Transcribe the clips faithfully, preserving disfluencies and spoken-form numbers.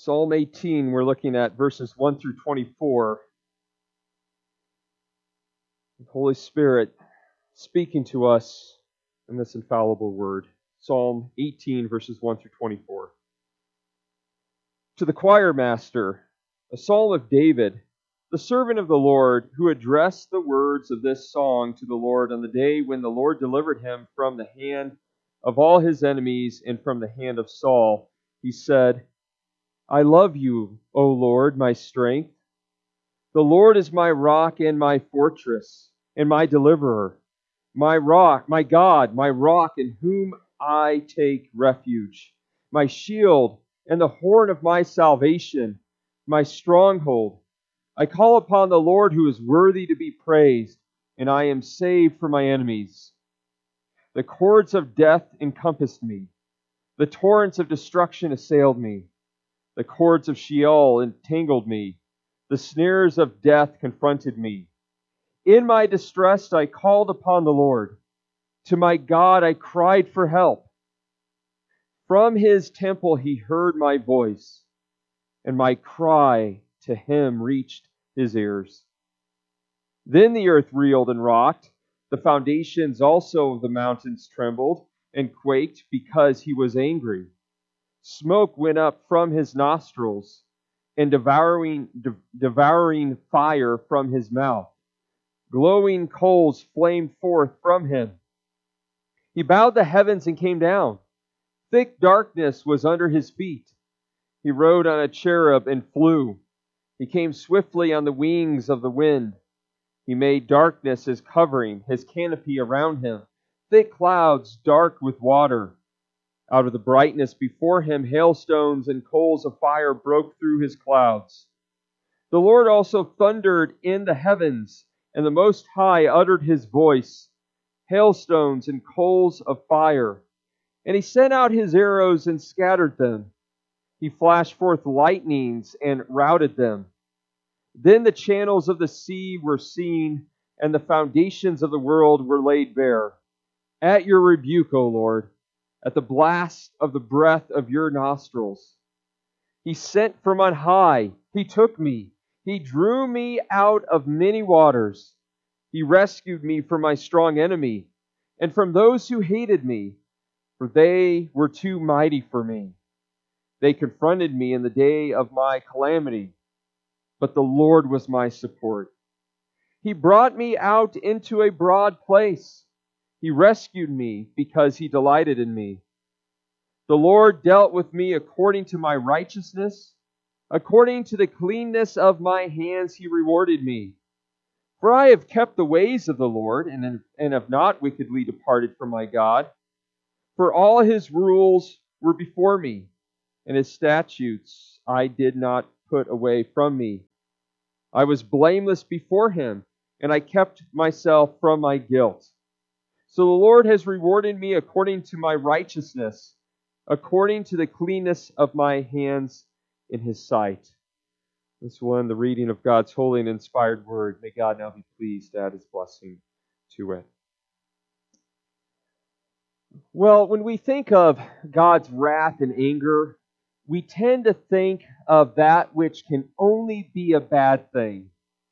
Psalm eighteen, we're looking at verses one through twenty-four. The Holy Spirit speaking to us in this infallible word. Psalm eighteen, verses one through twenty-four. To the choir master, a psalm of David, the servant of the Lord, who addressed the words of this song to the Lord on the day when the Lord delivered him from the hand of all his enemies and from the hand of Saul. He said, I love you, O Lord, my strength. The Lord is my rock and my fortress and my deliverer, my rock, my God, my rock in whom I take refuge, my shield and the horn of my salvation, my stronghold. I call upon the Lord who is worthy to be praised, and I am saved from my enemies. The cords of death encompassed me. The torrents of destruction assailed me. The cords of Sheol entangled me. The snares of death confronted me. In my distress I called upon the Lord. To my God I cried for help. From his temple he heard my voice, and my cry to him reached his ears. Then the earth reeled and rocked. The foundations also of the mountains trembled and quaked because he was angry. Smoke went up from his nostrils, and devouring, de- devouring fire from his mouth. Glowing coals flamed forth from him. He bowed the heavens and came down. Thick darkness was under his feet. He rode on a cherub and flew. He came swiftly on the wings of the wind. He made darkness his covering, his canopy around him, thick clouds dark with water. Out of the brightness before him, hailstones and coals of fire broke through his clouds. The Lord also thundered in the heavens, and the Most High uttered his voice, hailstones and coals of fire. And he sent out his arrows and scattered them. He flashed forth lightnings and routed them. Then the channels of the sea were seen, and the foundations of the world were laid bare. At your rebuke, O Lord, at the blast of the breath of your nostrils. He sent from on high. He took me. He drew me out of many waters. He rescued me from my strong enemy and from those who hated me, for they were too mighty for me. They confronted me in the day of my calamity, but the Lord was my support. He brought me out into a broad place. He rescued me because he delighted in me. The Lord dealt with me according to my righteousness. According to the cleanness of my hands he rewarded me. For I have kept the ways of the Lord, and, and have not wickedly departed from my God. For all his rules were before me, and his statutes I did not put away from me. I was blameless before him, and I kept myself from my guilt. So the Lord has rewarded me according to my righteousness, according to the cleanness of my hands in his sight. This will end the reading of God's holy and inspired word. May God now be pleased to add his blessing to it. Well, when we think of God's wrath and anger, we tend to think of that which can only be a bad thing.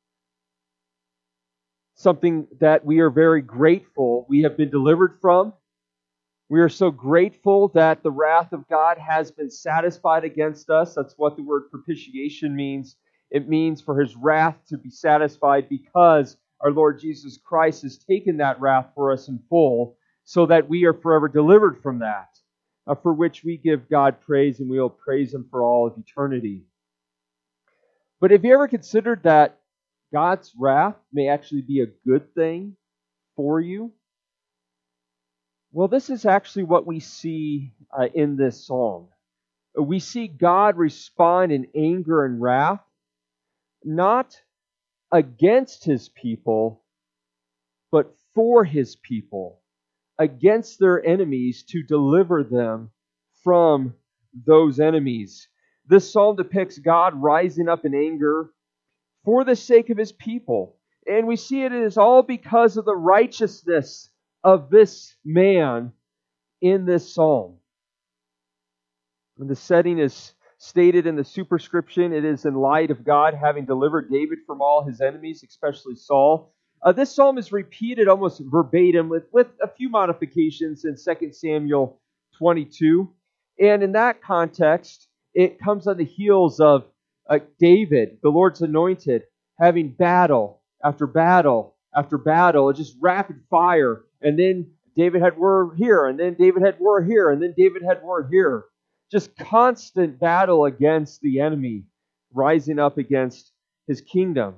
Something that we are very grateful we have been delivered from. We are so grateful that the wrath of God has been satisfied against us. That's what the word propitiation means. It means for his wrath to be satisfied because our Lord Jesus Christ has taken that wrath for us in full, so that we are forever delivered from that, uh, for which we give God praise, and we will praise him for all of eternity. But have you ever considered that God's wrath may actually be a good thing for you? Well, this is actually what we see uh, in this psalm. We see God respond in anger and wrath, not against his people, but for his people, against their enemies to deliver them from those enemies. This psalm depicts God rising up in anger for the sake of his people. And we see it is all because of the righteousness of this man in this psalm. And the setting is stated in the superscription, it is in light of God having delivered David from all his enemies, especially Saul. Uh, this psalm is repeated almost verbatim with, with a few modifications in Second Samuel twenty-two. And in that context, it comes on the heels of uh, David, the Lord's anointed, having battle after battle after battle, just rapid fire. And then David had war here, and then David had war here, and then David had war here. Just constant battle against the enemy, rising up against his kingdom.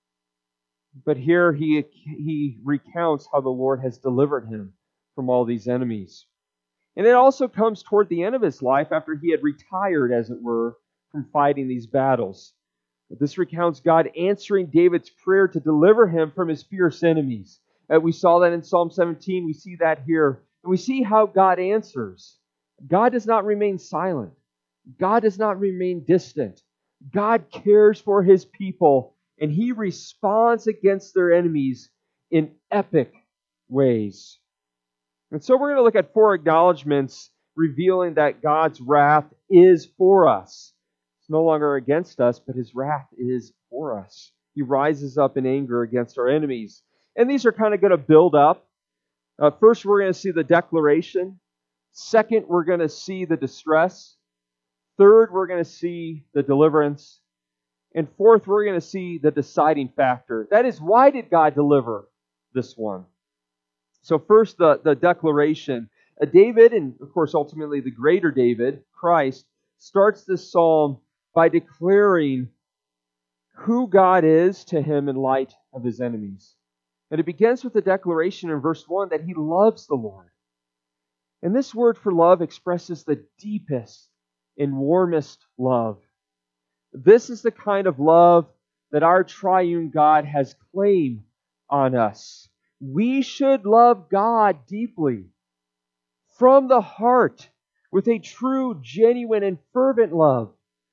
But here he, he recounts how the Lord has delivered him from all these enemies. And it also comes toward the end of his life after he had retired, as it were, from fighting these battles. This recounts God answering David's prayer to deliver him from his fierce enemies. Uh, we saw that in Psalm seventeen. We see that here. And we see how God answers. God does not remain silent. God does not remain distant. God cares for his people, and he responds against their enemies in epic ways. And so we're going to look at four acknowledgments revealing that God's wrath is for us. It's no longer against us, but his wrath is for us. He rises up in anger against our enemies. And these are kind of going to build up. Uh, first, we're going to see the declaration. Second, we're going to see the distress. Third, we're going to see the deliverance. And fourth, we're going to see the deciding factor. That is, why did God deliver this one? So first, the, the declaration. Uh, David, and of course ultimately the greater David, Christ, starts this psalm by declaring who God is to him in light of his enemies. And it begins with the declaration in verse one that he loves the Lord. And this word for love expresses the deepest and warmest love. This is the kind of love that our triune God has claimed on us. We should love God deeply, from the heart, with a true, genuine, and fervent love.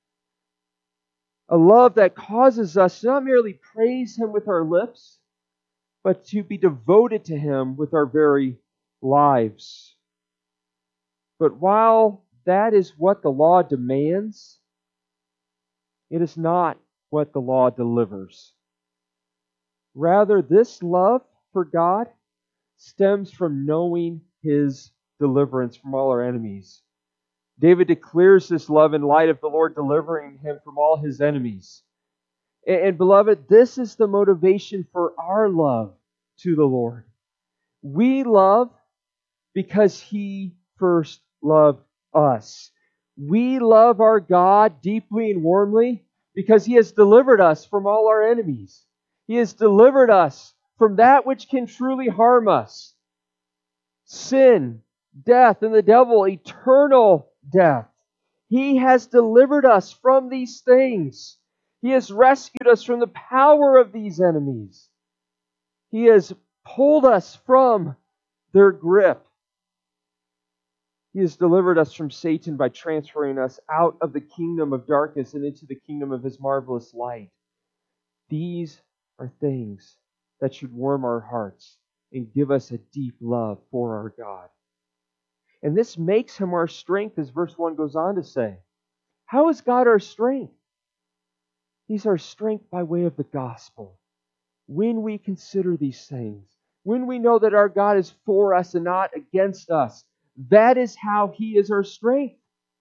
A love that causes us to not merely praise Him with our lips, but to be devoted to Him with our very lives. But while that is what the law demands, it is not what the law delivers. Rather, this love for God stems from knowing His deliverance from all our enemies. David declares this love in light of the Lord delivering him from all his enemies. And, and beloved, this is the motivation for our love to the Lord. We love because He first loved us. We love our God deeply and warmly because He has delivered us from all our enemies. He has delivered us from that which can truly harm us. Sin, death, and the devil, eternal death. He has delivered us from these things. He has rescued us from the power of these enemies. He has pulled us from their grip. He has delivered us from Satan by transferring us out of the kingdom of darkness and into the kingdom of His marvelous light. These are things that should warm our hearts and give us a deep love for our God. And this makes Him our strength, as verse one goes on to say. How is God our strength? He's our strength by way of the gospel. When we consider these things, when we know that our God is for us and not against us, that is how He is our strength.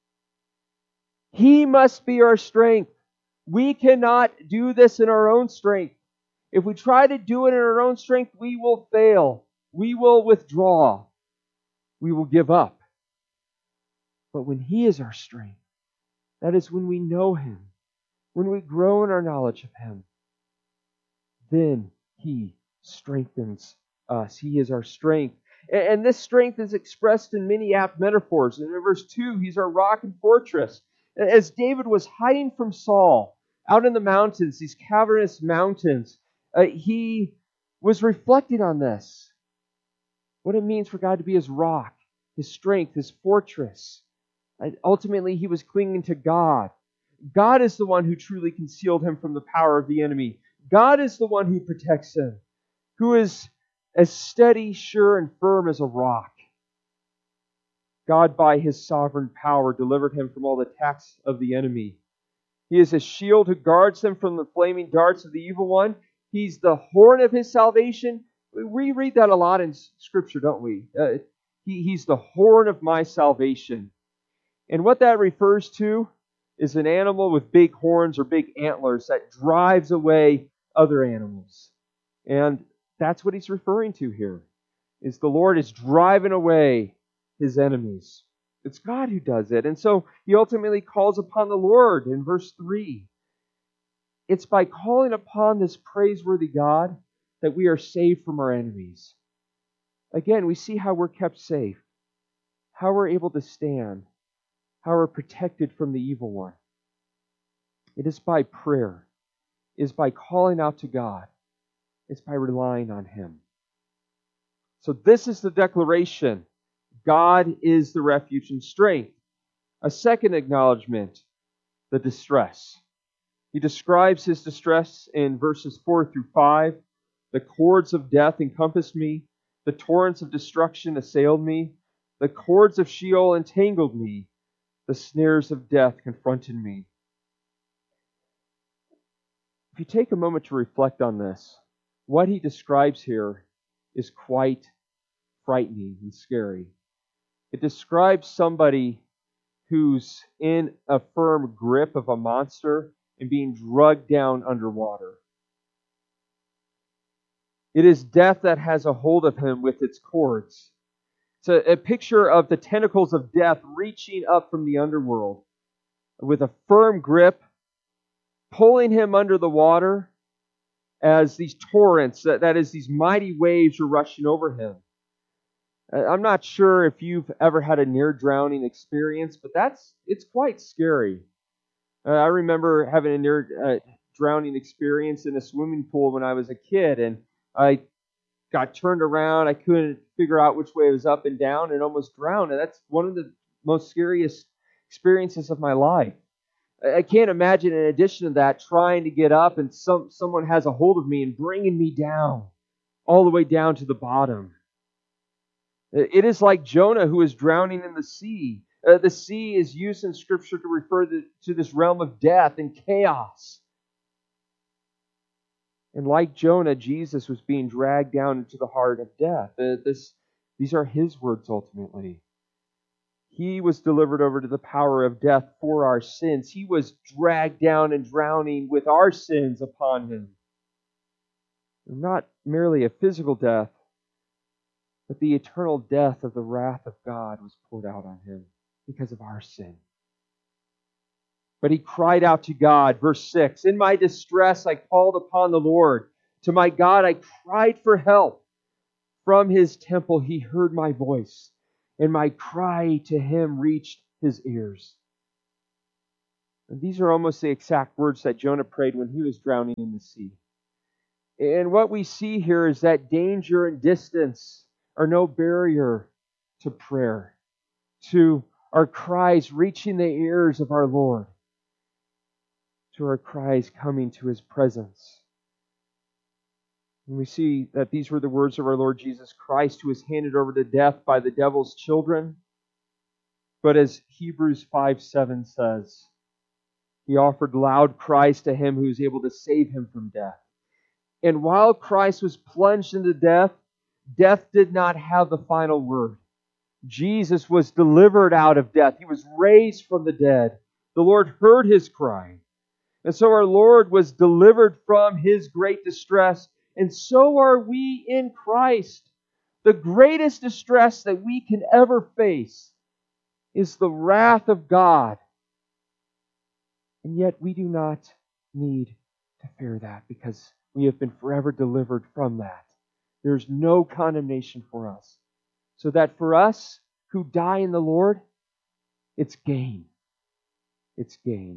He must be our strength. We cannot do this in our own strength. If we try to do it in our own strength, we will fail. We will withdraw. We will give up. But when He is our strength, that is when we know Him, when we grow in our knowledge of Him, then He strengthens us. He is our strength. And this strength is expressed in many apt metaphors. And in verse two, He's our rock and fortress. As David was hiding from Saul out in the mountains, these cavernous mountains, uh, he was reflecting on this. What it means for God to be His rock, His strength, His fortress. And ultimately, he was clinging to God. God is the one who truly concealed him from the power of the enemy. God is the one who protects him, who is as steady, sure, and firm as a rock. God, by His sovereign power, delivered him from all the attacks of the enemy. He is a shield who guards him from the flaming darts of the evil one. He's the horn of His salvation. We read that a lot in Scripture, don't we? Uh, he, he's the horn of my salvation. And what that refers to is an animal with big horns or big antlers that drives away other animals. And that's what He's referring to here, is the Lord is driving away His enemies. It's God who does it. And so He ultimately calls upon the Lord in verse three. It's by calling upon this praiseworthy God that we are saved from our enemies. Again, we see how we're kept safe, how we're able to stand, how we're protected from the evil one. It is by prayer. It is by calling out to God. It's by relying on Him. So this is the declaration. God is the refuge and strength. A second acknowledgement, the distress. He describes his distress in verses four through five. The cords of death encompassed me. The torrents of destruction assailed me. The cords of Sheol entangled me. The snares of death confronted me. If you take a moment to reflect on this, what he describes here is quite frightening and scary. It describes somebody who's in a firm grip of a monster and being drugged down underwater. It is death that has a hold of him with its cords. It's a, a picture of the tentacles of death reaching up from the underworld with a firm grip, pulling him under the water as these torrents, that, that is, these mighty waves are rushing over him. I'm not sure if you've ever had a near drowning experience, but that's it's quite scary. Uh, I remember having a near uh, drowning experience in a swimming pool when I was a kid, and I got turned around. I couldn't figure out which way it was up and down, and almost drowned. And that's one of the most scariest experiences of my life. I can't imagine, in addition to that, trying to get up and some someone has a hold of me and bringing me down, all the way down to the bottom. It is like Jonah, who is drowning in the sea. Uh, the sea is used in Scripture to refer to, to this realm of death and chaos. And like Jonah, Jesus was being dragged down into the heart of death. Uh, this, these are His words ultimately. He was delivered over to the power of death for our sins. He was dragged down and drowning with our sins upon Him. Not merely a physical death, but the eternal death of the wrath of God was poured out on Him because of our sin. But He cried out to God, verse six, "In my distress I called upon the Lord. To my God I cried for help. From His temple He heard my voice, and my cry to Him reached His ears." And these are almost the exact words that Jonah prayed when he was drowning in the sea. And what we see here is that danger and distance are no barrier to prayer, to our cries reaching the ears of our Lord, to our cries coming to His presence. And we see that these were the words of our Lord Jesus Christ, who was handed over to death by the devil's children. But as Hebrews five seven says, He offered loud cries to Him who is able to save him from death. And while Christ was plunged into death, death did not have the final word. Jesus was delivered out of death. He was raised from the dead. The Lord heard His cry. And so our Lord was delivered from His great distress. And so are we in Christ. The greatest distress that we can ever face is the wrath of God. And yet we do not need to fear that, because we have been forever delivered from that. There's no condemnation for us. So that for us who die in the Lord, it's gain. It's gain.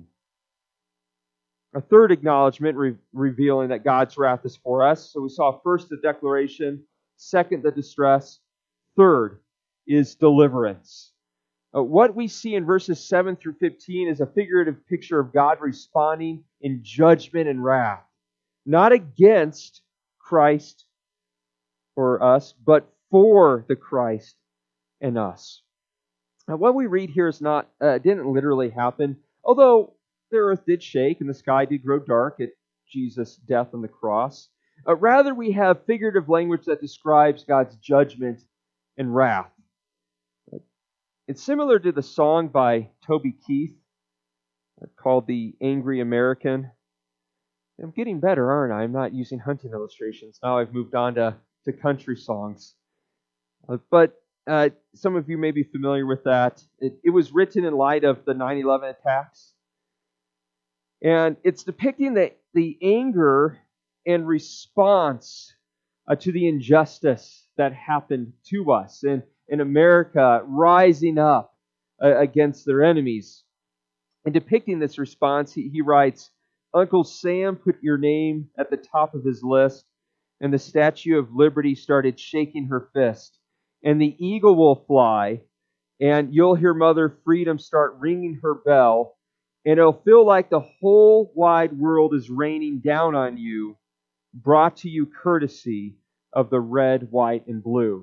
A third acknowledgement re- revealing that God's wrath is for us. So we saw first the declaration, second the distress, third is deliverance. Uh, what we see in verses seven through fifteen is a figurative picture of God responding in judgment and wrath. Not against Christ or us, but for the Christ and us. Now, what we read here is not uh, didn't literally happen, although the earth did shake and the sky did grow dark at Jesus' death on the cross. Uh, rather, we have figurative language that describes God's judgment and wrath. It's similar to the song by Toby Keith called The Angry American. I'm getting better, aren't I? I'm not using hunting illustrations. Now I've moved on to, to country songs. Uh, but uh, some of you may be familiar with that. It, it was written in light of the nine eleven attacks. And it's depicting the, the anger and response uh, to the injustice that happened to us. And in America rising up uh, against their enemies. In depicting this response, he, he writes, Uncle Sam put your name at the top of his list, and the Statue of Liberty started shaking her fist. And the eagle will fly, and you'll hear Mother Freedom start ringing her bell, and it'll feel like the whole wide world is raining down on you, brought to you courtesy of the red, white, and blue.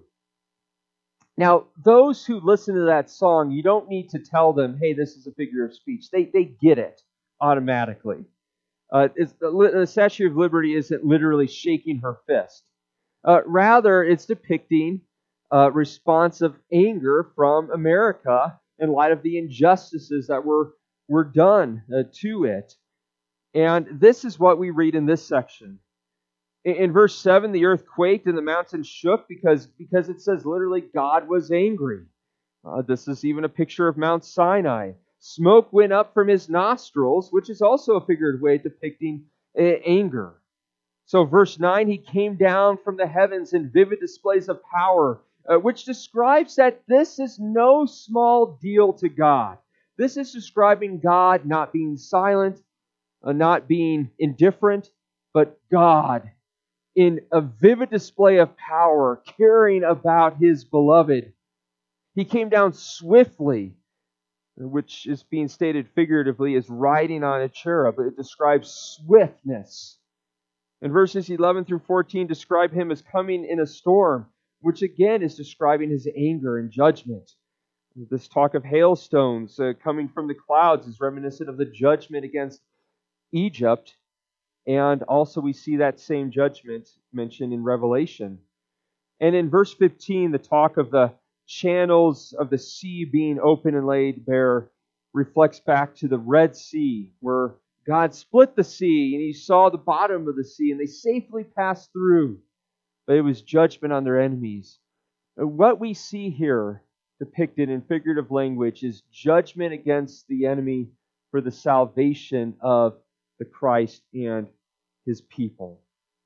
Now, those who listen to that song, you don't need to tell them, hey, this is a figure of speech. They they get it automatically. Uh, it's, the, the Statue of Liberty isn't literally shaking her fist. Uh, rather, it's depicting a response of anger from America in light of the injustices that were, were done uh, to it. And this is what we read in this section. In verse seven, the earth quaked and the mountains shook because, because it says literally God was angry. Uh, this is even a picture of Mount Sinai. Smoke went up from his nostrils, which is also a figurative way of depicting uh, anger. So verse nine, he came down from the heavens in vivid displays of power, uh, which describes that this is no small deal to God. This is describing God not being silent, uh, not being indifferent, but God in a vivid display of power, caring about His beloved. He came down swiftly, which is being stated figuratively as riding on a cherub. It describes swiftness. And verses eleven through fourteen describe Him as coming in a storm, which again is describing His anger and judgment. This talk of hailstones uh, coming from the clouds is reminiscent of the judgment against Egypt. And also we see that same judgment mentioned in Revelation. And in verse fifteen, the talk of the channels of the sea being open and laid bare reflects back to the Red Sea, where God split the sea and He saw the bottom of the sea and they safely passed through. But it was judgment on their enemies. And what we see here depicted in figurative language is judgment against the enemy for the salvation of the Christ and His people.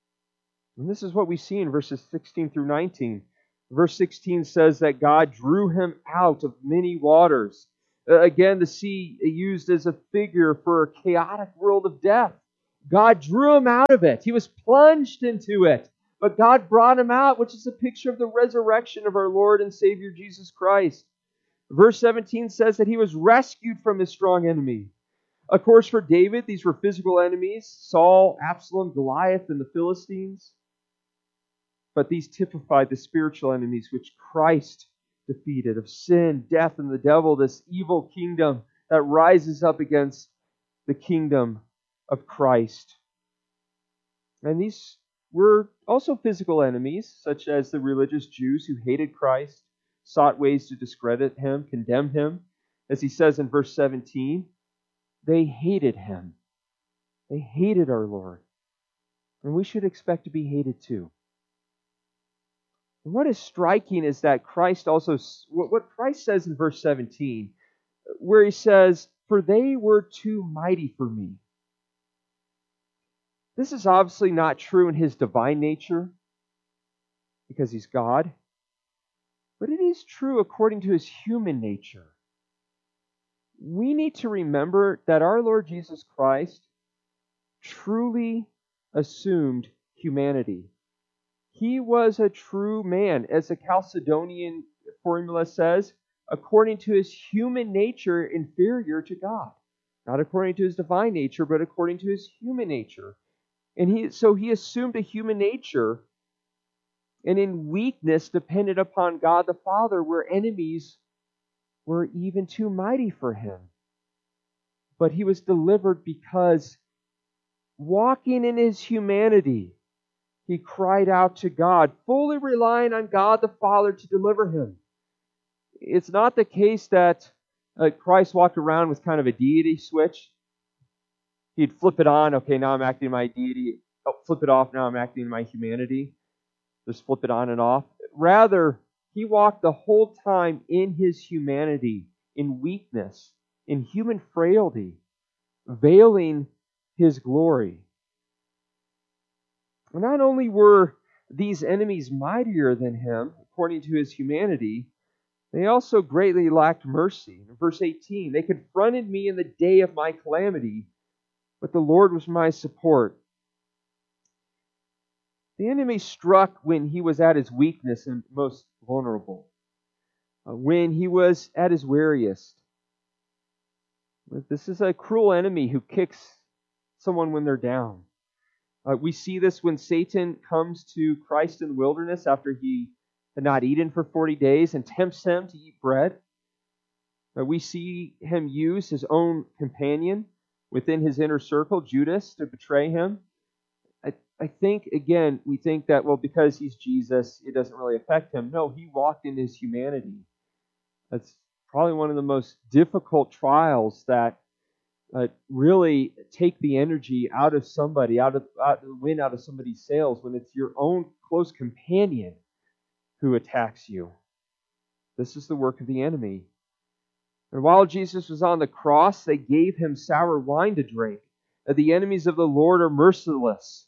And this is what we see in verses sixteen through nineteen. Verse sixteen says that God drew him out of many waters. Uh, again, the sea used as a figure for a chaotic world of death. God drew him out of it. He was plunged into it. But God brought him out, which is a picture of the resurrection of our Lord and Savior Jesus Christ. Verse seventeen says that he was rescued from his strong enemy. Of course, for David, these were physical enemies, Saul, Absalom, Goliath, and the Philistines. But these typified the spiritual enemies which Christ defeated, of sin, death, and the devil, this evil kingdom that rises up against the kingdom of Christ. And these were also physical enemies, such as the religious Jews who hated Christ, sought ways to discredit Him, condemn Him. As he says in verse seventeen, they hated Him. They hated our Lord. And we should expect to be hated too. And what is striking is that Christ also, what Christ says in verse seventeen, where He says, "For they were too mighty for me." This is obviously not true in His divine nature, because He's God. But it is true according to His human nature. We need to remember that our Lord Jesus Christ truly assumed humanity. He was a true man, as the Chalcedonian formula says, according to his human nature inferior to God. Not according to his divine nature, but according to his human nature. And he, so he assumed a human nature, and in weakness depended upon God the Father, where enemies were even too mighty for him. But he was delivered because, walking in his humanity, he cried out to God, fully relying on God the Father to deliver him. It's not the case that uh, Christ walked around with kind of a deity switch. He'd flip it on, okay, now I'm acting in my deity. Oh, flip it off, now I'm acting in my humanity. Just flip it on and off. Rather, he walked the whole time in his humanity, in weakness, in human frailty, veiling his glory. Not only were these enemies mightier than him, according to his humanity, they also greatly lacked mercy. In verse eighteen, they confronted me in the day of my calamity, but the Lord was my support. The enemy struck when he was at his weakness and most vulnerable, uh, when he was at his weariest. This is a cruel enemy who kicks someone when they're down. Uh, we see this when Satan comes to Christ in the wilderness after he had not eaten for forty days and tempts him to eat bread. Uh, we see him use his own companion within his inner circle, Judas, to betray him. I, I think, again, we think that, well, because he's Jesus, it doesn't really affect him. No, he walked in his humanity. That's probably one of the most difficult trials that uh, really take the energy out of somebody, out of out, the wind out of somebody's sails, when it's your own close companion who attacks you. This is the work of the enemy. And while Jesus was on the cross, they gave him sour wine to drink. The enemies of the Lord are merciless.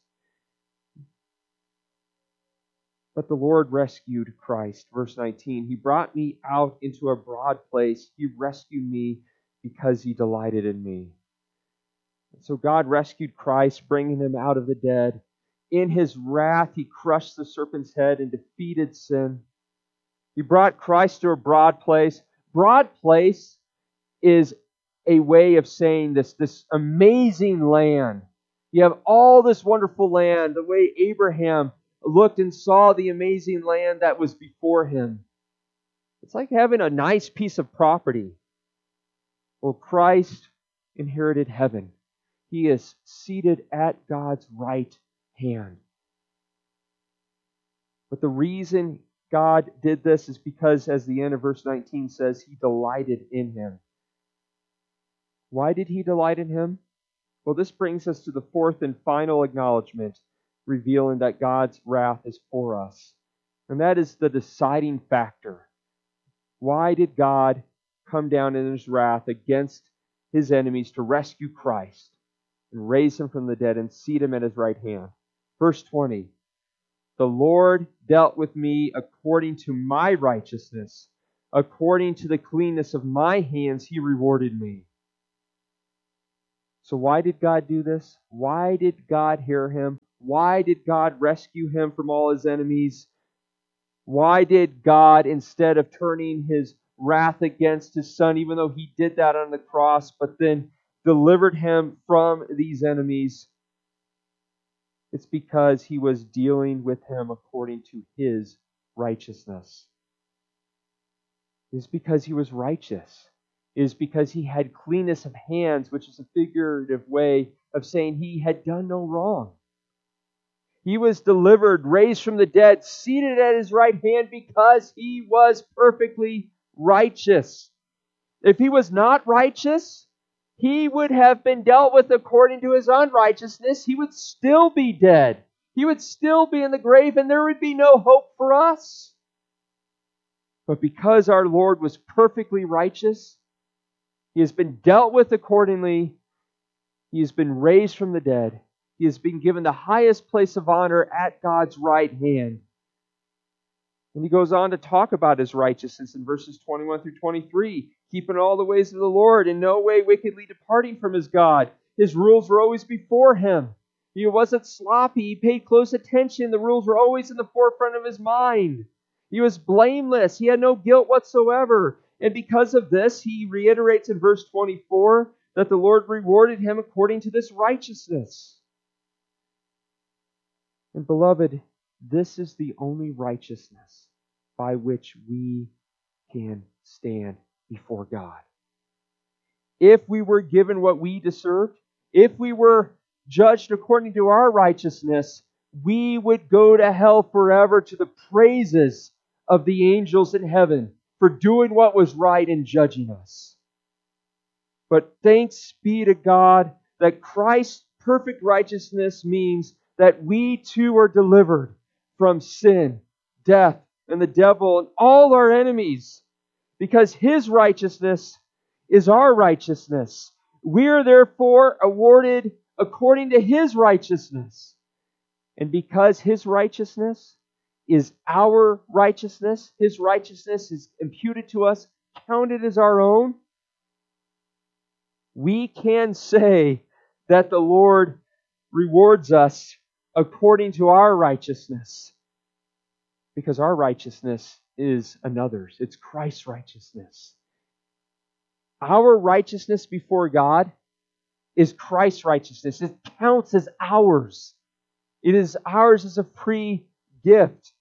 But the Lord rescued Christ. Verse nineteen, He brought me out into a broad place. He rescued me because He delighted in me. And so God rescued Christ, bringing Him out of the dead. In His wrath, He crushed the serpent's head and defeated sin. He brought Christ to a broad place. Broad place is a way of saying this, this amazing land. You have all this wonderful land, the way Abraham looked and saw the amazing land that was before him. It's like having a nice piece of property. Well, Christ inherited heaven. He is seated at God's right hand. But the reason God did this is because, as the end of verse nineteen says, He delighted in Him. Why did He delight in Him? Well, this brings us to the fourth and final acknowledgement, revealing that God's wrath is for us. And that is the deciding factor. Why did God come down in His wrath against His enemies to rescue Christ and raise Him from the dead and seat Him at His right hand? Verse twenty, The Lord dealt with me according to my righteousness. According to the cleanness of my hands, He rewarded me. So why did God do this? Why did God hear him? Why did God rescue him from all his enemies? Why did God, instead of turning His wrath against His Son, even though He did that on the cross, but then delivered him from these enemies? It's because He was dealing with him according to His righteousness. It's because He was righteous. It is because He had cleanness of hands, which is a figurative way of saying He had done no wrong. He was delivered, raised from the dead, seated at His right hand because He was perfectly righteous. If He was not righteous, He would have been dealt with according to His unrighteousness. He would still be dead. He would still be in the grave, and there would be no hope for us. But because our Lord was perfectly righteous, He has been dealt with accordingly. He has been raised from the dead. He has been given the highest place of honor at God's right hand. And He goes on to talk about His righteousness in verses twenty-one through twenty-three. Keeping all the ways of the Lord, in no way wickedly departing from His God. His rules were always before Him. He wasn't sloppy. He paid close attention. The rules were always in the forefront of His mind. He was blameless. He had no guilt whatsoever. And because of this, He reiterates in verse twenty-four that the Lord rewarded him according to this righteousness. And beloved, this is the only righteousness by which we can stand before God. If we were given what we deserved, if we were judged according to our righteousness, we would go to hell forever to the praises of the angels in heaven for doing what was right and judging us. But thanks be to God that Christ's perfect righteousness means that we too are delivered from sin, death, and the devil and all our enemies, because His righteousness is our righteousness. We are therefore awarded according to His righteousness. And because His righteousness is our righteousness, His righteousness is imputed to us, counted as our own, we can say that the Lord rewards us according to our righteousness, because our righteousness is another's. It's Christ's righteousness. Our righteousness before God is Christ's righteousness. It counts as ours. It is ours as a free gift.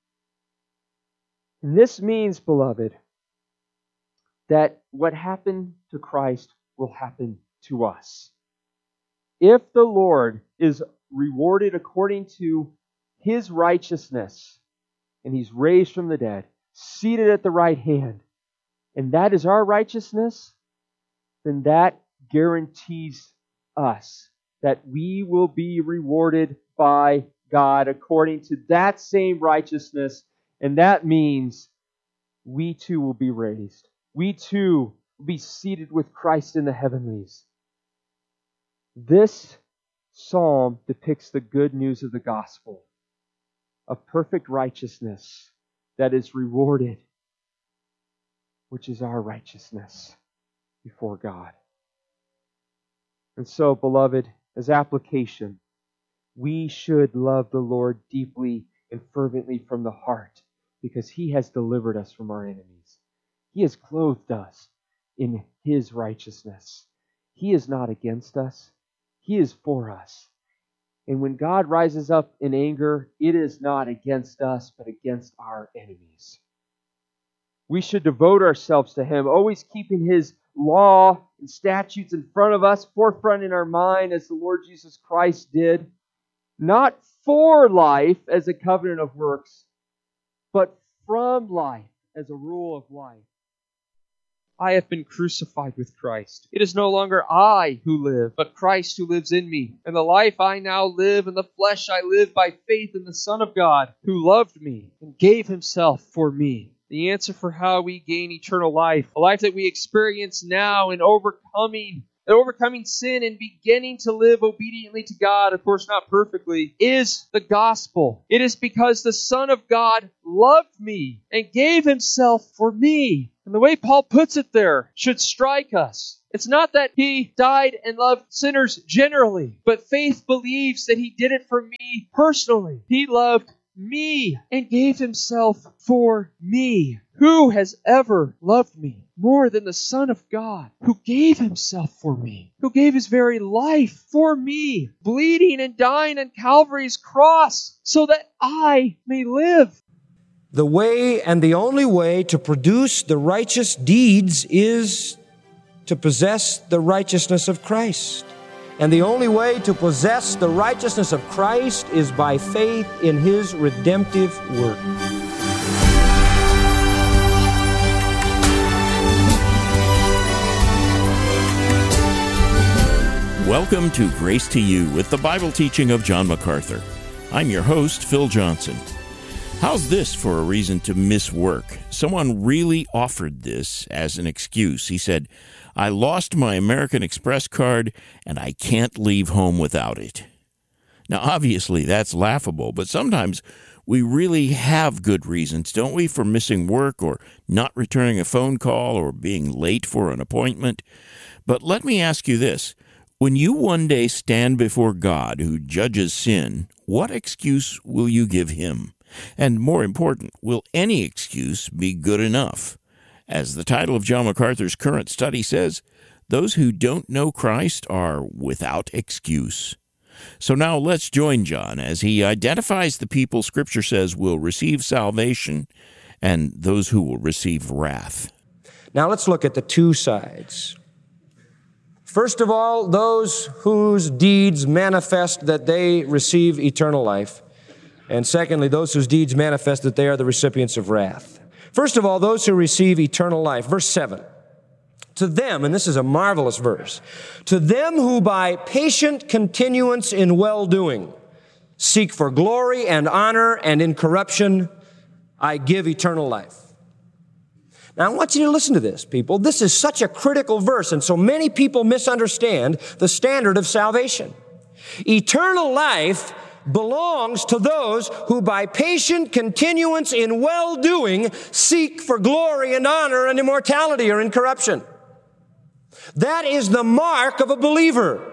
And this means, beloved, that what happened to Christ will happen to us. If the Lord is rewarded according to His righteousness, and He's raised from the dead, seated at the right hand, and that is our righteousness, then that guarantees us that we will be rewarded by God according to that same righteousness, and that means we too will be raised. We too will be seated with Christ in the heavenlies. This psalm depicts the good news of the gospel, of perfect righteousness that is rewarded, which is our righteousness before God. And so, beloved, as application, we should love the Lord deeply and fervently from the heart, because He has delivered us from our enemies. He has clothed us in His righteousness. He is not against us. He is for us. And when God rises up in anger, it is not against us, but against our enemies. We should devote ourselves to Him, always keeping His law and statutes in front of us, forefront in our mind, as the Lord Jesus Christ did. Not for life as a covenant of works, but from life as a rule of life. I have been crucified with Christ. It is no longer I who live, but Christ who lives in me. And the life I now live in the flesh I live by faith in the Son of God, who loved me and gave Himself for me. The answer for how we gain eternal life, a life that we experience now in overcoming overcoming sin and beginning to live obediently to God, of course not perfectly, is the gospel. It is because the Son of God loved me and gave Himself for me. And the way Paul puts it there should strike us. It's not that He died and loved sinners generally, but faith believes that He did it for me personally. He loved me and gave Himself for me. Who has ever loved me more than the Son of God, who gave Himself for me, who gave His very life for me, bleeding and dying on Calvary's cross so that I may live? The way and the only way to produce the righteous deeds is to possess the righteousness of Christ. And the only way to possess the righteousness of Christ is by faith in His redemptive work. Welcome to Grace to You with the Bible teaching of John MacArthur. I'm your host, Phil Johnson. How's this for a reason to miss work? Someone really offered this as an excuse. He said, I lost my American Express card and I can't leave home without it. Now, obviously, that's laughable, but sometimes we really have good reasons, don't we, for missing work or not returning a phone call or being late for an appointment. But let me ask you this. When you one day stand before God who judges sin, what excuse will you give Him? And more important, will any excuse be good enough? As the title of John MacArthur's current study says, those who don't know Christ are without excuse. So now let's join John as he identifies the people Scripture says will receive salvation and those who will receive wrath. Now let's look at the two sides. First of all, those whose deeds manifest that they receive eternal life. And secondly, those whose deeds manifest that they are the recipients of wrath. First of all, those who receive eternal life. Verse seven. To them, and this is a marvelous verse, to them who by patient continuance in well-doing seek for glory and honor and incorruption, I give eternal life. Now, I want you to listen to this, people. This is such a critical verse, and so many people misunderstand the standard of salvation. Eternal life belongs to those who by patient continuance in well-doing seek for glory and honor and immortality or incorruption. That is the mark of a believer.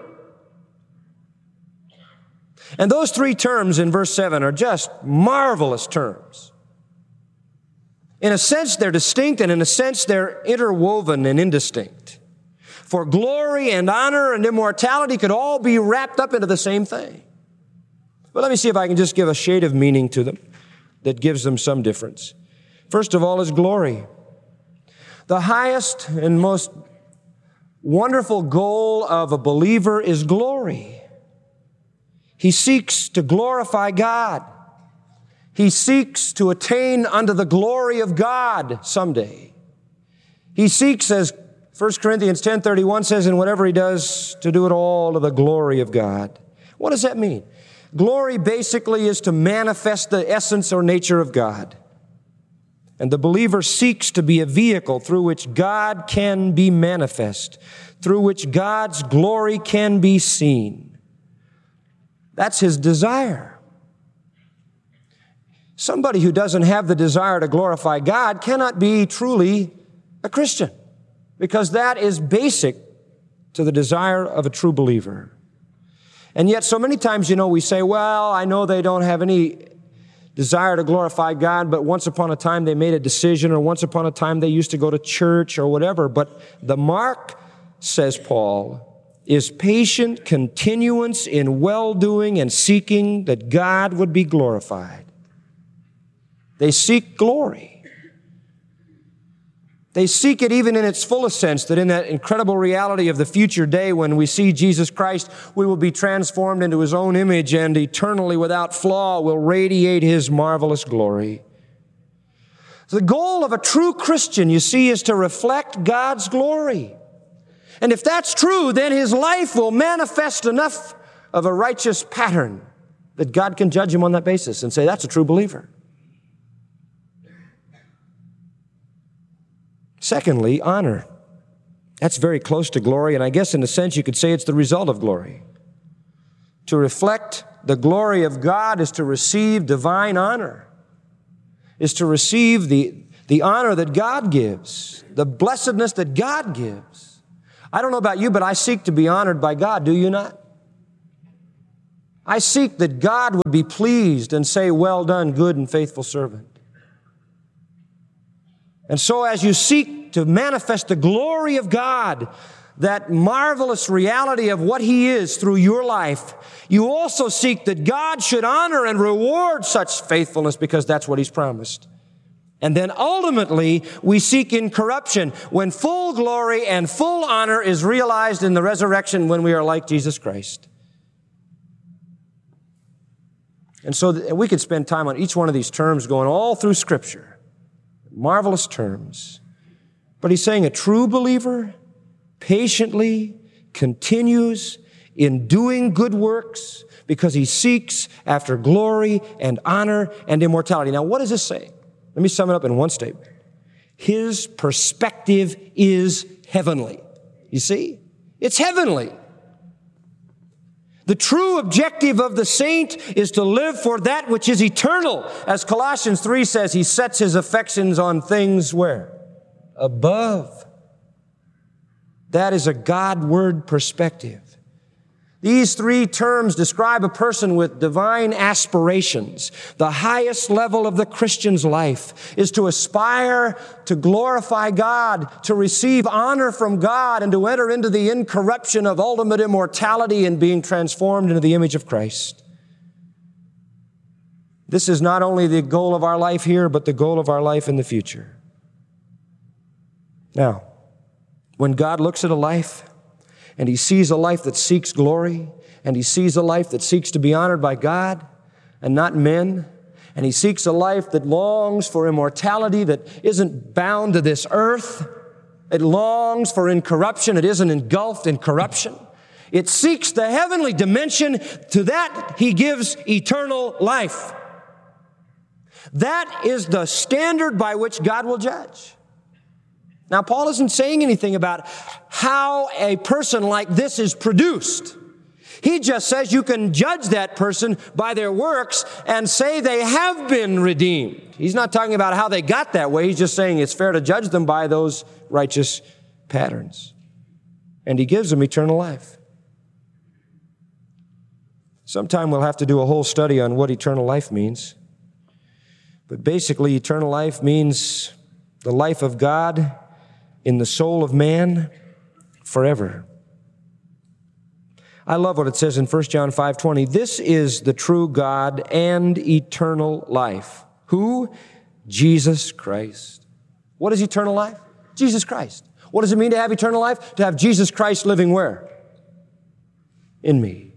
And those three terms in verse seven are just marvelous terms. In a sense, they're distinct, and in a sense, they're interwoven and indistinct. For glory and honor and immortality could all be wrapped up into the same thing. But let me see if I can just give a shade of meaning to them that gives them some difference. First of all is glory. The highest and most wonderful goal of a believer is glory. He seeks to glorify God. He seeks to attain unto the glory of God someday. He seeks, as First Corinthians ten thirty-one says, in whatever he does, to do it all to the glory of God. What does that mean? Glory basically is to manifest the essence or nature of God. And the believer seeks to be a vehicle through which God can be manifest, through which God's glory can be seen. That's his desire. Somebody who doesn't have the desire to glorify God cannot be truly a Christian, because that is basic to the desire of a true believer. And yet so many times, you know, we say, well, I know they don't have any desire to glorify God, but once upon a time they made a decision, or once upon a time they used to go to church or whatever. But the mark, says Paul, is patient continuance in well-doing and seeking that God would be glorified. They seek glory. They seek it even in its fullest sense, that in that incredible reality of the future day when we see Jesus Christ, we will be transformed into his own image and eternally without flaw will radiate his marvelous glory. So the goal of a true Christian, you see, is to reflect God's glory. And if that's true, then his life will manifest enough of a righteous pattern that God can judge him on that basis and say, that's a true believer. Secondly, honor. That's very close to glory, and I guess in a sense you could say it's the result of glory. To reflect the glory of God is to receive divine honor, is to receive the, the honor that God gives, the blessedness that God gives. I don't know about you, but I seek to be honored by God, do you not? I seek that God would be pleased and say, well done, good and faithful servant. And so as you seek to manifest the glory of God, that marvelous reality of what he is through your life, you also seek that God should honor and reward such faithfulness because that's what he's promised. And then ultimately, we seek incorruption when full glory and full honor is realized in the resurrection when we are like Jesus Christ. And so we could spend time on each one of these terms going all through Scripture. Marvelous terms. But he's saying a true believer patiently continues in doing good works because he seeks after glory and honor and immortality. Now, what does this say? Let me sum it up in one statement. His perspective is heavenly. You see? It's heavenly. The true objective of the saint is to live for that which is eternal. As Colossians three says, he sets his affections on things where? Above. That is a God-word perspective. These three terms describe a person with divine aspirations. The highest level of the Christian's life is to aspire to glorify God, to receive honor from God, and to enter into the incorruption of ultimate immortality and being transformed into the image of Christ. This is not only the goal of our life here, but the goal of our life in the future. Now, when God looks at a life and He sees a life that seeks glory, and He sees a life that seeks to be honored by God and not men, and He seeks a life that longs for immortality, that isn't bound to this earth, it longs for incorruption, it isn't engulfed in corruption. It seeks the heavenly dimension. To that He gives eternal life. That is the standard by which God will judge. Now, Paul isn't saying anything about how a person like this is produced. He just says you can judge that person by their works and say they have been redeemed. He's not talking about how they got that way. He's just saying it's fair to judge them by those righteous patterns. And He gives them eternal life. Sometime we'll have to do a whole study on what eternal life means. But basically, eternal life means the life of God in the soul of man forever. I love what it says in First John five twenty. This is the true God and eternal life. Who? Jesus Christ. What is eternal life? Jesus Christ. What does it mean to have eternal life? To have Jesus Christ living where? In me.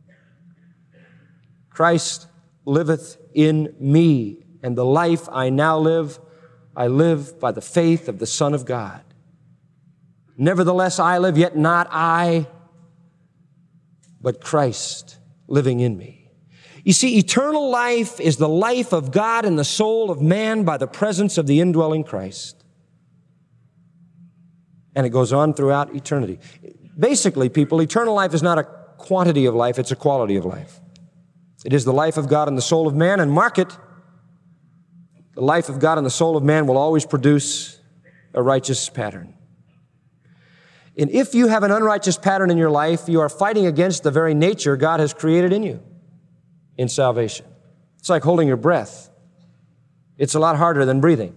Christ liveth in me, and the life I now live, I live by the faith of the Son of God. Nevertheless, I live, yet not I, but Christ living in me. You see, eternal life is the life of God in the soul of man by the presence of the indwelling Christ. And it goes on throughout eternity. Basically, people, eternal life is not a quantity of life, it's a quality of life. It is the life of God in the soul of man, and mark it, the life of God in the soul of man will always produce a righteous pattern. And if you have an unrighteous pattern in your life, you are fighting against the very nature God has created in you in salvation. It's like holding your breath. It's a lot harder than breathing.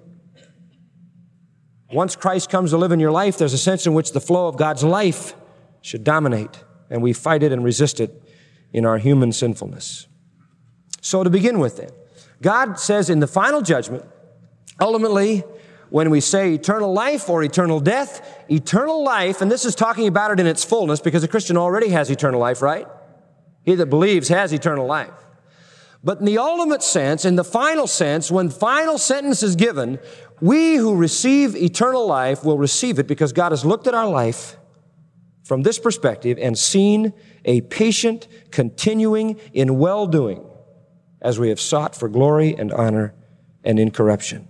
Once Christ comes to live in your life, there's a sense in which the flow of God's life should dominate, and we fight it and resist it in our human sinfulness. So to begin with then, God says in the final judgment, ultimately, when we say eternal life or eternal death, eternal life, and this is talking about it in its fullness because a Christian already has eternal life, right? He that believes has eternal life. But in the ultimate sense, in the final sense, when final sentence is given, we who receive eternal life will receive it because God has looked at our life from this perspective and seen a patient continuing in well-doing as we have sought for glory and honor and incorruption.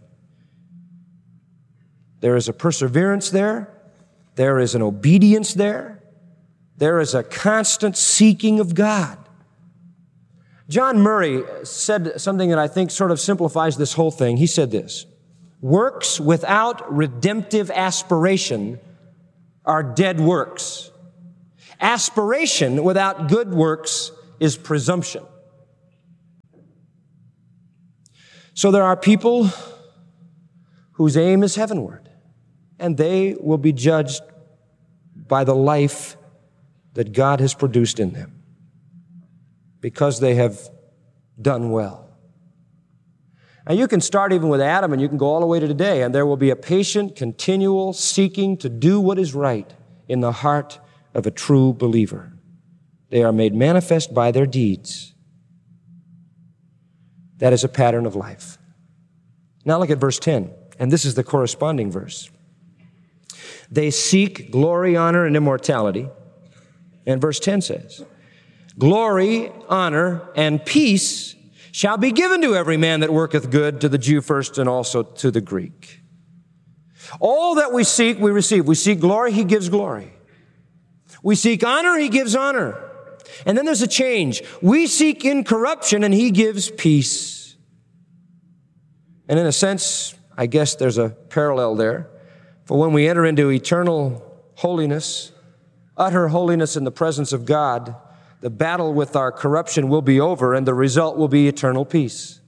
There is a perseverance there. There is an obedience there. There is a constant seeking of God. John Murray said something that I think sort of simplifies this whole thing. He said this: works without redemptive aspiration are dead works. Aspiration without good works is presumption. So there are people whose aim is heavenward, and they will be judged by the life that God has produced in them because they have done well. Now you can start even with Adam and you can go all the way to today, and there will be a patient, continual seeking to do what is right in the heart of a true believer. They are made manifest by their deeds. That is a pattern of life. Now look at verse ten, and this is the corresponding verse. They seek glory, honor, and immortality. And verse ten says, glory, honor, and peace shall be given to every man that worketh good, to the Jew first and also to the Greek. All that we seek, we receive. We seek glory, He gives glory. We seek honor, He gives honor. And then there's a change. We seek incorruption, and He gives peace. And in a sense, I guess there's a parallel there. For when we enter into eternal holiness, utter holiness in the presence of God, the battle with our corruption will be over, and the result will be eternal peace.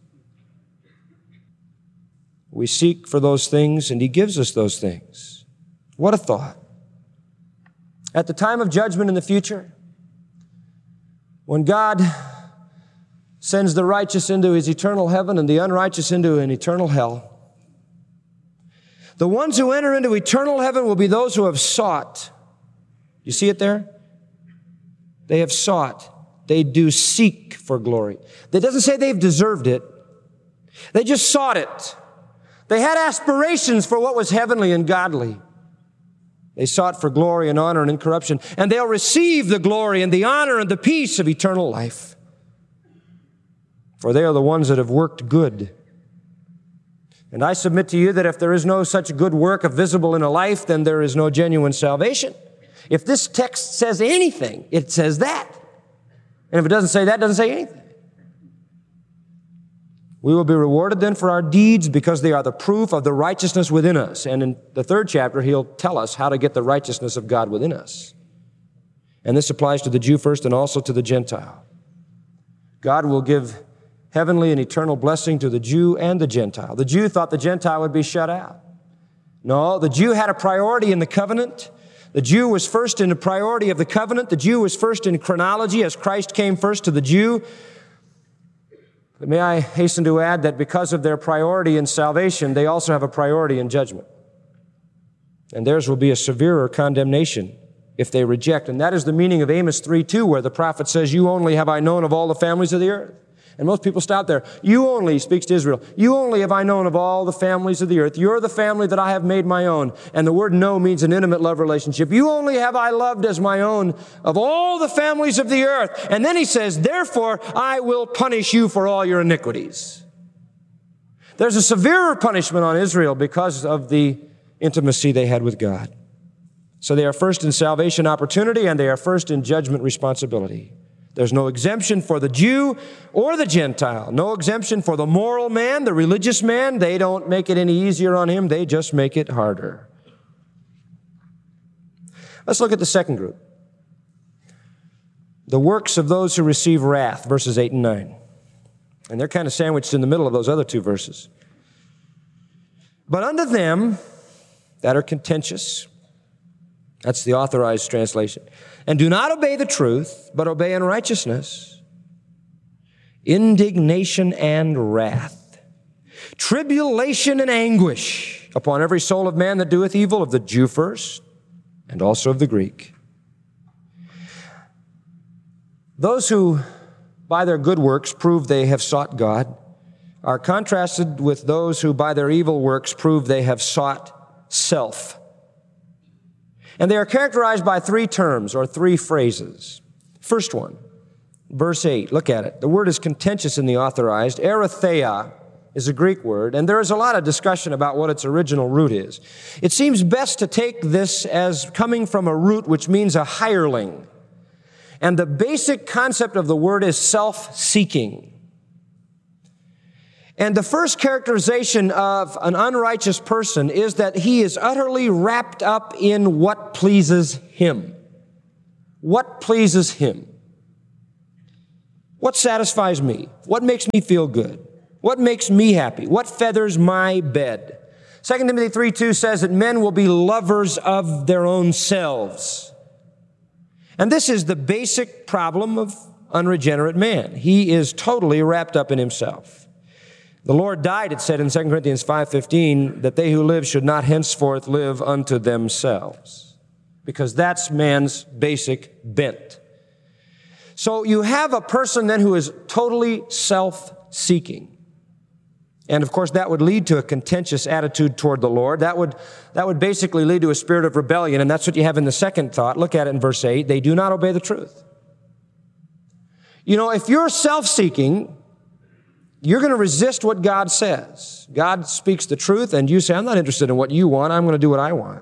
We seek for those things, and He gives us those things. What a thought. At the time of judgment in the future, when God sends the righteous into His eternal heaven and the unrighteous into an eternal hell, The ones who enter into eternal heaven will be those who have sought. You see it there? They have sought. They do seek for glory. That doesn't say they've deserved it. They just sought it. They had aspirations for what was heavenly and godly. They sought for glory and honor and incorruption, and they'll receive the glory and the honor and the peace of eternal life. For they are the ones that have worked good. And I submit to you that if there is no such good work visible in a life, then there is no genuine salvation. If this text says anything, it says that. And if it doesn't say that, it doesn't say anything. We will be rewarded then for our deeds because they are the proof of the righteousness within us. And in the third chapter, he'll tell us how to get the righteousness of God within us. And this applies to the Jew first and also to the Gentile. God will give heavenly and eternal blessing to the Jew and the Gentile. The Jew thought the Gentile would be shut out. No, the Jew had a priority in the covenant. The Jew was first in the priority of the covenant. The Jew was first in chronology as Christ came first to the Jew. But may I hasten to add that because of their priority in salvation, they also have a priority in judgment. And theirs will be a severer condemnation if they reject. And that is the meaning of Amos three two, where the prophet says, "You only have I known of all the families of the earth." And most people stop there. You only, he speaks to Israel, you only have I known of all the families of the earth. You're the family that I have made my own. And the word know means an intimate love relationship. You only have I loved as my own of all the families of the earth. And then he says, therefore, I will punish you for all your iniquities. There's a severer punishment on Israel because of the intimacy they had with God. So they are first in salvation opportunity and they are first in judgment responsibility. There's no exemption for the Jew or the Gentile. No exemption for the moral man, the religious man. They don't make it any easier on him. They just make it harder. Let's look at the second group. The works of those who receive wrath, verses eight and nine. And they're kind of sandwiched in the middle of those other two verses. But unto them that are contentious, that's the Authorized Translation, and do not obey the truth, but obey unrighteousness, indignation and wrath, tribulation and anguish upon every soul of man that doeth evil, of the Jew first, and also of the Greek. Those who, by their good works, prove they have sought God, are contrasted with those who, by their evil works, prove they have sought self. And they are characterized by three terms or three phrases. First one, verse eight, look at it. The word is contentious in the Authorized. Eretheia is a Greek word, and there is a lot of discussion about what its original root is. It seems best to take this as coming from a root which means a hireling. And the basic concept of the word is self-seeking. And the first characterization of an unrighteous person is that he is utterly wrapped up in what pleases him. What pleases him? What satisfies me? What makes me feel good? What makes me happy? What feathers my bed? Second Timothy three two says that men will be lovers of their own selves. And this is the basic problem of unregenerate man. He is totally wrapped up in himself. The Lord died, it said in Second Corinthians five fifteen, that they who live should not henceforth live unto themselves, because that's man's basic bent. So you have a person then who is totally self-seeking. And of course, that would lead to a contentious attitude toward the Lord. That would, that would basically lead to a spirit of rebellion, and that's what you have in the second thought. Look at it in verse eight. They do not obey the truth. You know, if you're self-seeking, you're going to resist what God says. God speaks the truth, and you say, I'm not interested in what you want. I'm going to do what I want.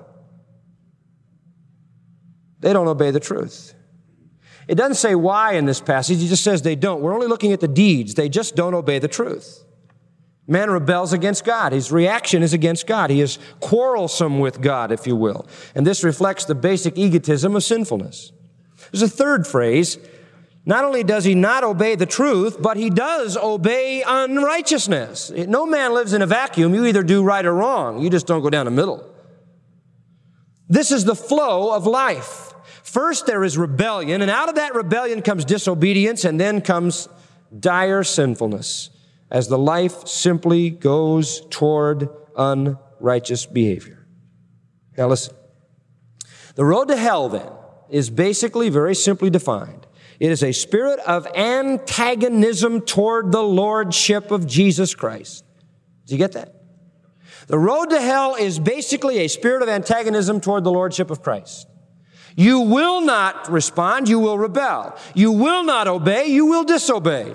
They don't obey the truth. It doesn't say why in this passage. It just says they don't. We're only looking at the deeds. They just don't obey the truth. Man rebels against God. His reaction is against God. He is quarrelsome with God, if you will. And this reflects the basic egotism of sinfulness. There's a third phrase. Not only does he not obey the truth, but he does obey unrighteousness. No man lives in a vacuum. You either do right or wrong. You just don't go down the middle. This is the flow of life. First, there is rebellion, and out of that rebellion comes disobedience, and then comes dire sinfulness, as the life simply goes toward righteous behavior. Now listen. The road to hell, then, is basically very simply defined. It is a spirit of antagonism toward the lordship of Jesus Christ. Did you get that? The road to hell is basically a spirit of antagonism toward the lordship of Christ. You will not respond, you will rebel. You will not obey, you will disobey.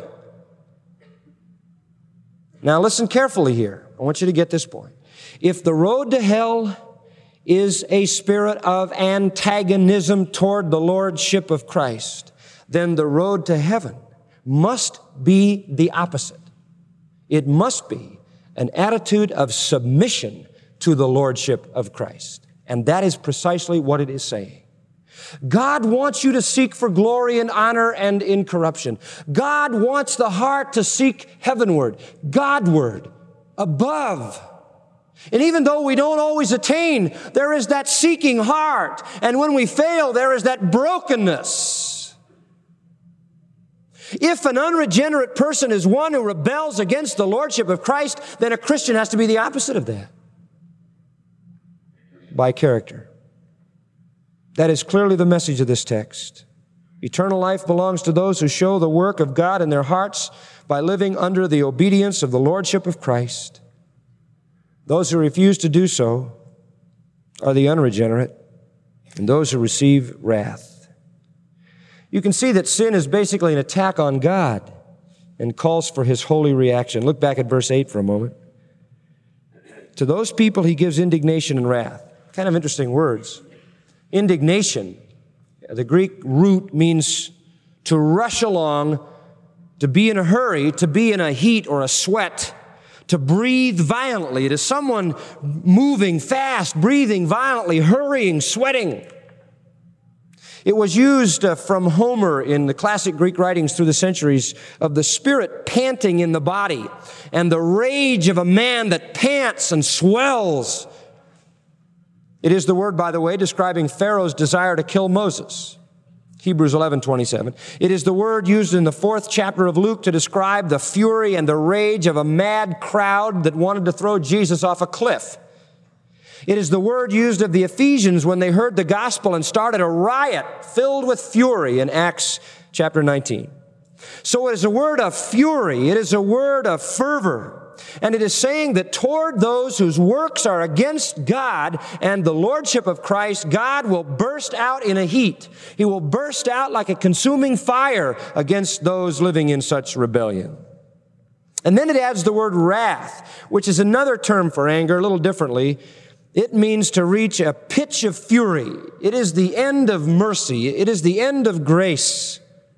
Now listen carefully here. I want you to get this point. If the road to hell is a spirit of antagonism toward the lordship of Christ, then the road to heaven must be the opposite. It must be an attitude of submission to the lordship of Christ. And that is precisely what it is saying. God wants you to seek for glory and honor and incorruption. God wants the heart to seek heavenward, Godward, above. And even though we don't always attain, there is that seeking heart. And when we fail, there is that brokenness. If an unregenerate person is one who rebels against the lordship of Christ, then a Christian has to be the opposite of that. By character. That is clearly the message of this text. Eternal life belongs to those who show the work of God in their hearts by living under the obedience of the lordship of Christ. Those who refuse to do so are the unregenerate, and those who receive wrath. You can see that sin is basically an attack on God and calls for His holy reaction. Look back at verse eight for a moment. To those people He gives indignation and wrath. Kind of interesting words. Indignation, the Greek root means to rush along, to be in a hurry, to be in a heat or a sweat, to breathe violently. It is someone moving fast, breathing violently, hurrying, sweating. It was used uh, from Homer in the classic Greek writings through the centuries of the spirit panting in the body and the rage of a man that pants and swells. It is the word, by the way, describing Pharaoh's desire to kill Moses. Hebrews eleven twenty-seven. It is the word used in the fourth chapter of Luke to describe the fury and the rage of a mad crowd that wanted to throw Jesus off a cliff. It is the word used of the Ephesians when they heard the gospel and started a riot filled with fury in Acts chapter nineteen. So it is a word of fury. It is a word of fervor. And it is saying that toward those whose works are against God and the lordship of Christ, God will burst out in a heat. He will burst out like a consuming fire against those living in such rebellion. And then it adds the word wrath, which is another term for anger, a little differently. It means to reach a pitch of fury. It is the end of mercy. It is the end of grace.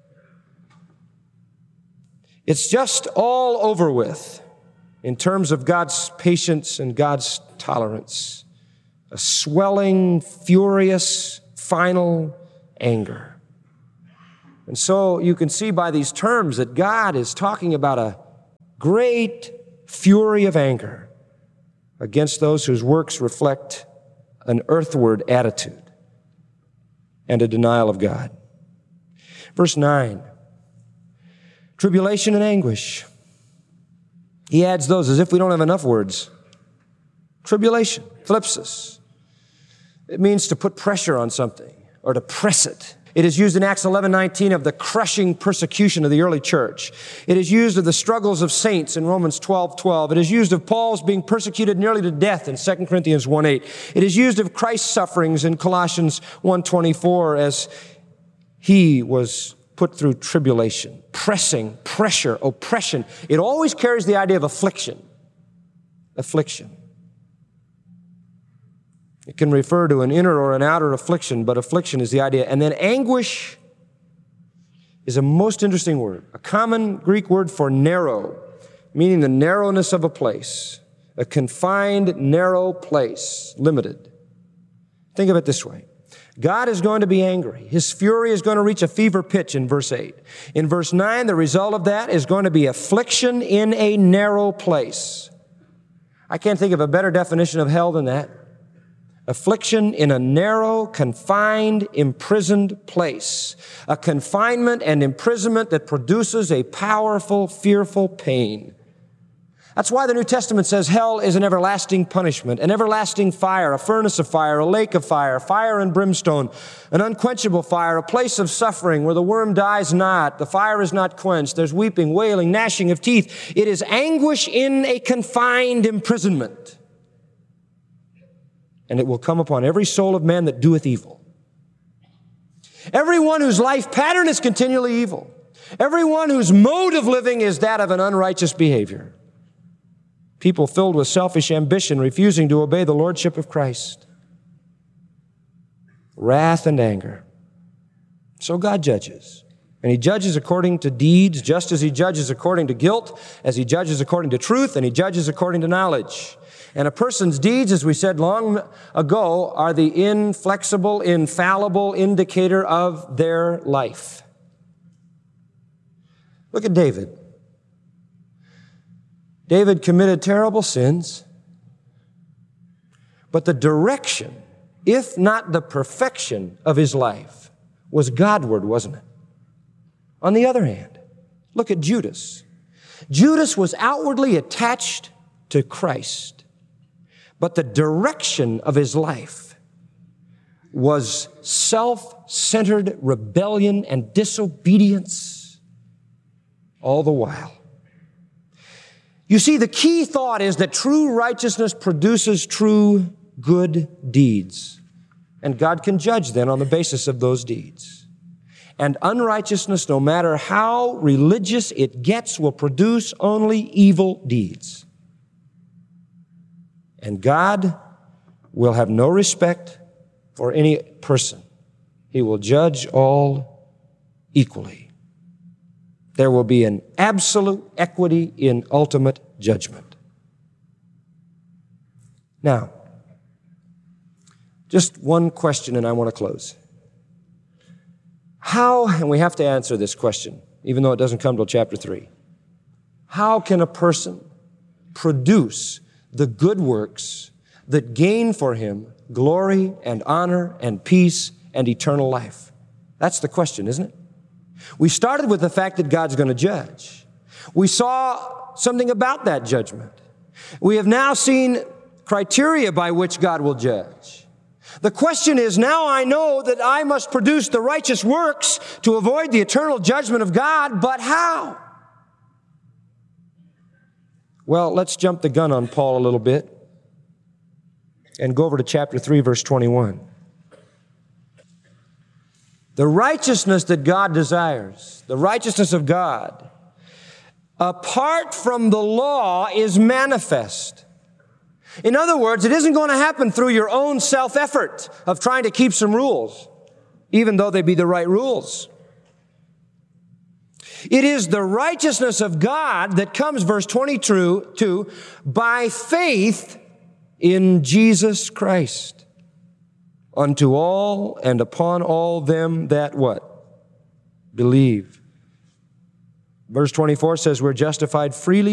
It's just all over with. In terms of God's patience and God's tolerance, a swelling, furious, final anger. And so you can see by these terms that God is talking about a great fury of anger against those whose works reflect an earthward attitude and a denial of God. Verse nine, tribulation and anguish. He adds those as if we don't have enough words. Tribulation, thlipsis. It means to put pressure on something or to press it. It is used in Acts eleven nineteen of the crushing persecution of the early church. It is used of the struggles of saints in Romans twelve twelve. It is used of Paul's being persecuted nearly to death in Second Corinthians one eight. It is used of Christ's sufferings in Colossians one twenty-four as He was put through tribulation, pressing, pressure, oppression. It always carries the idea of affliction. Affliction. It can refer to an inner or an outer affliction, but affliction is the idea. And then anguish is a most interesting word, a common Greek word for narrow, meaning the narrowness of a place, a confined, narrow place, limited. Think of it this way. God is going to be angry. His fury is going to reach a fever pitch in verse eight. In verse nine, the result of that is going to be affliction in a narrow place. I can't think of a better definition of hell than that. Affliction in a narrow, confined, imprisoned place. A confinement and imprisonment that produces a powerful, fearful pain. That's why the New Testament says hell is an everlasting punishment, an everlasting fire, a furnace of fire, a lake of fire, fire and brimstone, an unquenchable fire, a place of suffering where the worm dies not, the fire is not quenched, there's weeping, wailing, gnashing of teeth. It is anguish in a confined imprisonment. And it will come upon every soul of man that doeth evil. Everyone whose life pattern is continually evil. Everyone whose mode of living is that of an unrighteous behavior. People filled with selfish ambition, refusing to obey the lordship of Christ. Wrath and anger. So God judges. And He judges according to deeds, just as He judges according to guilt, as He judges according to truth, and He judges according to knowledge. And a person's deeds, as we said long ago, are the inflexible, infallible indicator of their life. Look at David. David committed terrible sins, but the direction, if not the perfection of his life, was Godward, wasn't it? On the other hand, look at Judas. Judas was outwardly attached to Christ, but the direction of his life was self-centered rebellion and disobedience all the while. You see, the key thought is that true righteousness produces true good deeds. And God can judge then on the basis of those deeds. And unrighteousness, no matter how religious it gets, will produce only evil deeds. And God will have no respect for any person. He will judge all equally. There will be an absolute equity in ultimate judgment. Now, just one question and I want to close. How, and we have to answer this question, even though it doesn't come till chapter three. How can a person produce the good works that gain for him glory and honor and peace and eternal life? That's the question, isn't it? We started with the fact that God's going to judge. We saw something about that judgment. We have now seen criteria by which God will judge. The question is, now I know that I must produce the righteous works to avoid the eternal judgment of God, but how? Well, let's jump the gun on Paul a little bit and go over to chapter three, verse twenty-one. The righteousness that God desires, the righteousness of God, apart from the law is manifest. In other words, it isn't going to happen through your own self-effort of trying to keep some rules, even though they be the right rules. It is the righteousness of God that comes, verse twenty-two, by faith in Jesus Christ. Unto all and upon all them that what? Believe. Verse twenty-four says we're justified freely